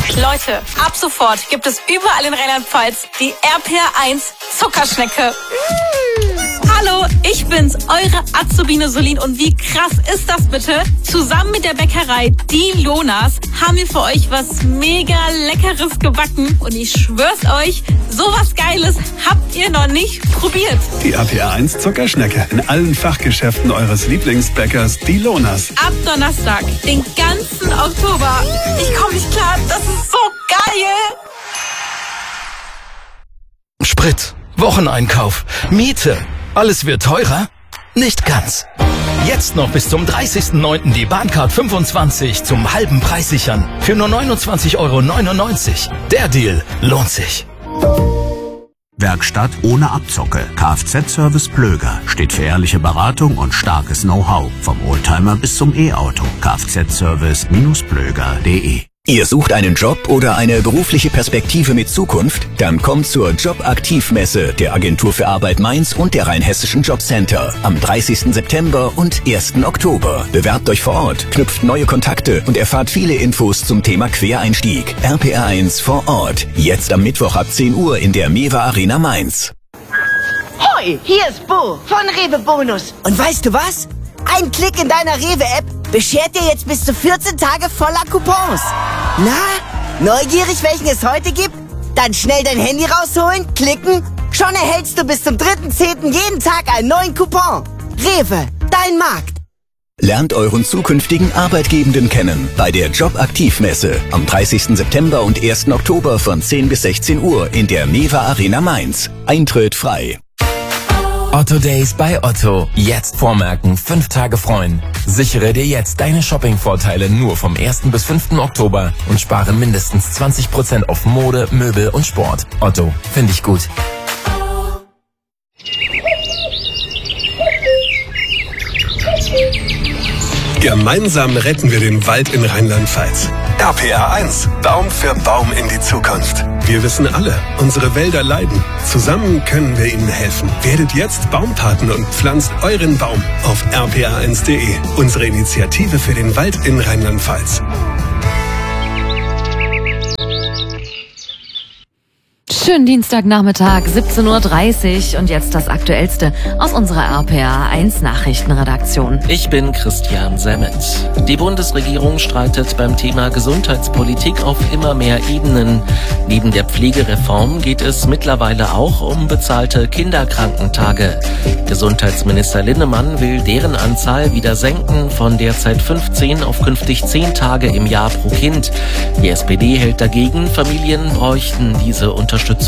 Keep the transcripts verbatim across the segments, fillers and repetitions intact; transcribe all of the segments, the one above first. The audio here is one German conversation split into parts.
Leute, ab sofort gibt es überall in Rheinland-Pfalz die R P R eins Zuckerschnecke. Mm. Hallo, ich bin's, eure Azubine Solin. Und wie krass ist das bitte? Zusammen mit der Bäckerei Die Lonas haben wir für euch was mega Leckeres gebacken. Und ich schwör's euch, sowas Geiles habt ihr noch nicht probiert. Die R P R eins Zuckerschnecke in allen Fachgeschäften eures Lieblingsbäckers Die Lonas. Ab Donnerstag, den ganzen Oktober. Ich komme nicht klar, das ist so geil. Sprit, Wocheneinkauf, Miete. Alles wird teurer? Nicht ganz. Jetzt noch bis zum dreißigsten neunten die Bahncard fünfundzwanzig zum halben Preis sichern. Für nur neunundzwanzig Euro neunundneunzig. Der Deal lohnt sich. Werkstatt ohne Abzocke. Kfz-Service Plöger steht für ehrliche Beratung und starkes Know-how. Vom Oldtimer bis zum E-Auto. Kfz-Service Plöger punkt de. Ihr sucht einen Job oder eine berufliche Perspektive mit Zukunft? Dann kommt zur Jobaktivmesse der Agentur für Arbeit Mainz und der Rheinhessischen Jobcenter am dreißigsten September und ersten Oktober. Bewerbt euch vor Ort, knüpft neue Kontakte und erfahrt viele Infos zum Thema Quereinstieg. R P R eins vor Ort. Jetzt am Mittwoch ab zehn Uhr in der Mewa Arena Mainz. Hoi, hier ist Bo von Rewe Bonus. Und weißt du was? Ein Klick in deiner Rewe-App beschert dir jetzt bis zu vierzehn Tage voller Coupons. Na, neugierig, welchen es heute gibt? Dann schnell dein Handy rausholen, klicken. Schon erhältst du bis zum dritten zehnten jeden Tag einen neuen Coupon. Rewe, dein Markt. Lernt euren zukünftigen Arbeitgebenden kennen bei der Jobaktivmesse am dreißigsten September und ersten Oktober von zehn bis sechzehn Uhr in der Mewa Arena Mainz. Eintritt frei. Otto Days bei Otto. Jetzt vormerken, fünf Tage freuen. Sichere dir jetzt deine Shopping-Vorteile nur vom ersten bis fünften Oktober und spare mindestens zwanzig Prozent auf Mode, Möbel und Sport. Otto, finde ich gut. Gemeinsam retten wir den Wald in Rheinland-Pfalz. R P R eins, Baum für Baum in die Zukunft. Wir wissen alle, unsere Wälder leiden. Zusammen können wir ihnen helfen. Werdet jetzt Baumpaten und pflanzt euren Baum auf r p r eins punkt de. Unsere Initiative für den Wald in Rheinland-Pfalz. Schönen Dienstagnachmittag, siebzehn Uhr dreißig und jetzt das Aktuellste aus unserer R P R eins Nachrichtenredaktion. Ich bin Christian Semmet. Die Bundesregierung streitet beim Thema Gesundheitspolitik auf immer mehr Ebenen. Neben der Pflegereform geht es mittlerweile auch um bezahlte Kinderkrankentage. Gesundheitsminister Linnemann will deren Anzahl wieder senken von derzeit fünfzehn auf künftig zehn Tage im Jahr pro Kind. Die S P D hält dagegen, Familien bräuchten diese Unterstützung.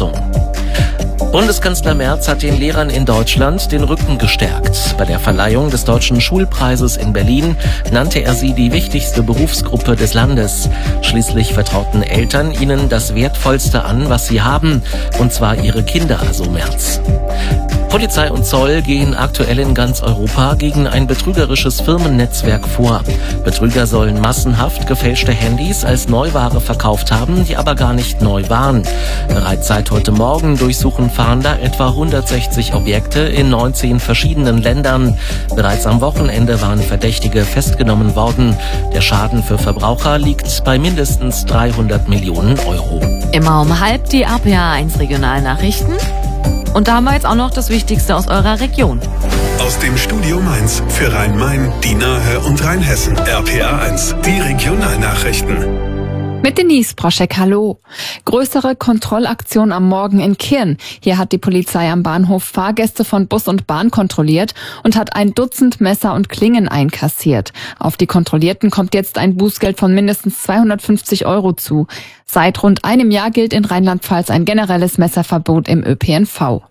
Bundeskanzler Merz hat den Lehrern in Deutschland den Rücken gestärkt. Bei der Verleihung des Deutschen Schulpreises in Berlin nannte er sie die wichtigste Berufsgruppe des Landes. Schließlich vertrauten Eltern ihnen das Wertvollste an, was sie haben, und zwar ihre Kinder, so Merz. Polizei und Zoll gehen aktuell in ganz Europa gegen ein betrügerisches Firmennetzwerk vor. Betrüger sollen massenhaft gefälschte Handys als Neuware verkauft haben, die aber gar nicht neu waren. Bereits seit heute Morgen durchsuchen Fahnder etwa hundertsechzig Objekte in neunzehn verschiedenen Ländern. Bereits am Wochenende waren Verdächtige festgenommen worden. Der Schaden für Verbraucher liegt bei mindestens dreihundert Millionen Euro. Immer um halb die R P R eins Regionalnachrichten. Und da haben wir jetzt auch noch das Wichtigste aus eurer Region. Aus dem Studio Mainz für Rhein-Main, die Nahe und Rheinhessen. R P R eins, die Regionalnachrichten. Mit Denise Proschek, hallo. Größere Kontrollaktion am Morgen in Kirn. Hier hat die Polizei am Bahnhof Fahrgäste von Bus und Bahn kontrolliert und hat ein Dutzend Messer und Klingen einkassiert. Auf die Kontrollierten kommt jetzt ein Bußgeld von mindestens zweihundertfünfzig Euro zu. Seit rund einem Jahr gilt in Rheinland-Pfalz ein generelles Messerverbot im Ö P N V.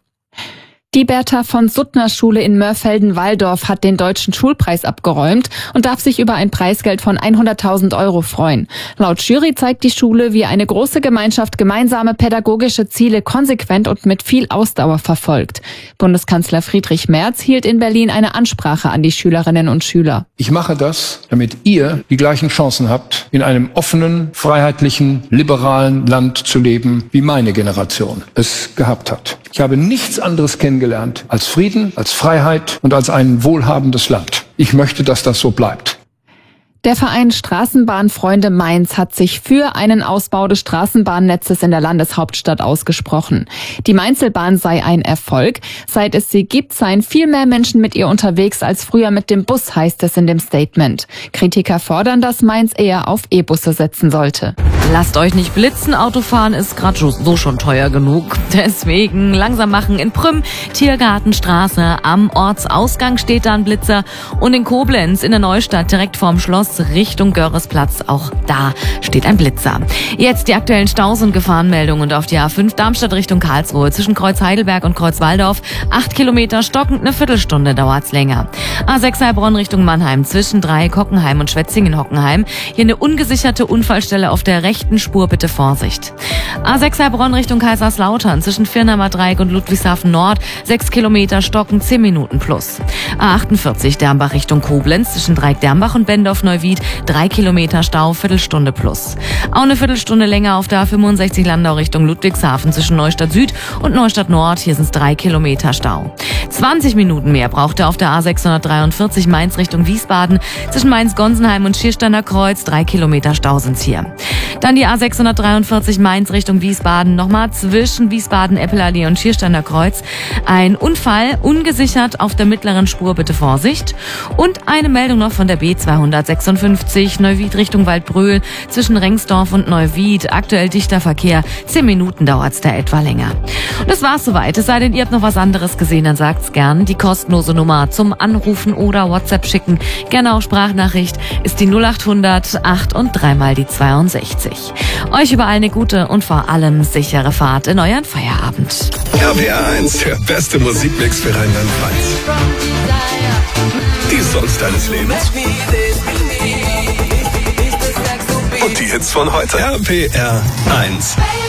Die Bertha von Suttner Schule in Mörfelden-Walldorf hat den deutschen Schulpreis abgeräumt und darf sich über ein Preisgeld von hunderttausend Euro freuen. Laut Jury zeigt die Schule, wie eine große Gemeinschaft gemeinsame pädagogische Ziele konsequent und mit viel Ausdauer verfolgt. Bundeskanzler Friedrich Merz hielt in Berlin eine Ansprache an die Schülerinnen und Schüler. Ich mache das, damit ihr die gleichen Chancen habt, in einem offenen, freiheitlichen, liberalen Land zu leben, wie meine Generation es gehabt hat. Ich habe nichts anderes kennengelernt als Frieden, als Freiheit und als ein wohlhabendes Land. Ich möchte, dass das so bleibt. Der Verein Straßenbahnfreunde Mainz hat sich für einen Ausbau des Straßenbahnnetzes in der Landeshauptstadt ausgesprochen. Die Mainzelbahn sei ein Erfolg. Seit es sie gibt, seien viel mehr Menschen mit ihr unterwegs als früher mit dem Bus, heißt es in dem Statement. Kritiker fordern, dass Mainz eher auf E-Busse setzen sollte. Lasst euch nicht blitzen, Autofahren ist gerade so schon teuer genug. Deswegen langsam machen in Prüm, Tiergartenstraße. Am Ortsausgang steht da ein Blitzer und in Koblenz in der Neustadt direkt vorm Schloss Richtung Görresplatz, auch da steht ein Blitzer. Jetzt die aktuellen Staus und Gefahrenmeldungen und auf die A fünf Darmstadt Richtung Karlsruhe zwischen Kreuz Heidelberg und Kreuz Walldorf. Acht Kilometer stockend, eine Viertelstunde dauert's länger. A sechs Heilbronn Richtung Mannheim zwischen Dreieck Hockenheim und Schwetzingen-Hockenheim. Hier eine ungesicherte Unfallstelle auf der rechten Spur, bitte Vorsicht. A sechs Heilbronn Richtung Kaiserslautern zwischen Firnheimer Dreieck und Ludwigshafen Nord. Sechs Kilometer stockend, zehn Minuten plus. A achtundvierzig Dermbach Richtung Koblenz zwischen Dreieck Dermbach und Bendorf Neuwied. Drei Kilometer Stau, Viertelstunde plus. Auch eine Viertelstunde länger auf der A fünfundsechzig Landau Richtung Ludwigshafen zwischen Neustadt Süd und Neustadt Nord. Hier sind es drei Kilometer Stau. zwanzig Minuten mehr braucht er auf der A sechshundertdreiundvierzig Mainz Richtung Wiesbaden zwischen Mainz-Gonsenheim und Schiersteiner Kreuz. Drei Kilometer Stau sind's hier. Dann die A sechshundertdreiundvierzig Mainz Richtung Wiesbaden. Nochmal zwischen Wiesbaden, Eppelallee und Schiersteiner Kreuz. Ein Unfall, ungesichert auf der mittleren Spur, bitte Vorsicht. Und eine Meldung noch von der B zweihundertsechsundfünfzig Neuwied Richtung Waldbröl zwischen Rengsdorf und Neuwied. Aktuell dichter Verkehr. Zehn Minuten dauert's da etwa länger. Und das war's soweit. Es sei denn, ihr habt noch was anderes gesehen, dann sagt's gern. Die kostenlose Nummer zum Anrufen oder WhatsApp schicken, gerne auch Sprachnachricht, ist die null achthundert acht und dreimal die zweiundsechzig. Euch überall eine gute und vor allem sichere Fahrt in euren Feierabend. R P R eins, der beste Musikmix für Rheinland-Pfalz. Die Songs deines Lebens. Und die Hits von heute. R P R eins.